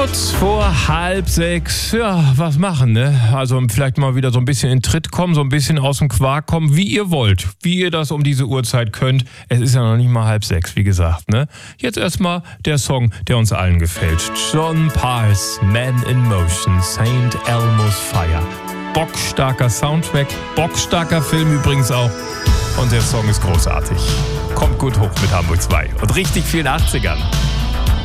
Kurz vor 5:30, ja, was machen, ne? Also vielleicht mal wieder so ein bisschen in Tritt kommen, so ein bisschen aus dem Quark kommen, wie ihr wollt, wie ihr das um diese Uhrzeit könnt. Es ist ja noch nicht mal 5:30, wie gesagt, ne? Jetzt erstmal der Song, der uns allen gefällt. John Pars, Man in Motion, St. Elmo's Fire. Bockstarker Soundtrack, bockstarker Film übrigens auch. Und der Song ist großartig. Kommt gut hoch mit Hamburg 2 und richtig vielen 80ern.